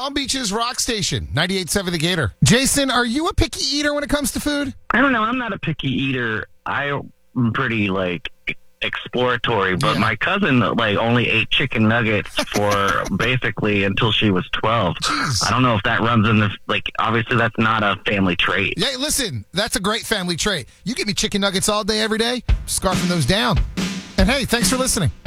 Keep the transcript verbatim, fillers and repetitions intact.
Palm Beach's Rock Station, ninety-eight point seven The Gator. Jason, are you a picky eater when it comes to food? I don't know. I'm not a picky eater. I'm pretty, like, exploratory, but Yeah. my cousin, like, only ate chicken nuggets for basically until she was twelve. Jeez. I don't know if that runs in the, like, obviously that's not a family trait. Yeah, listen, that's a great family trait. You give me chicken nuggets all day, every day, scarfing those down. And hey, thanks for listening.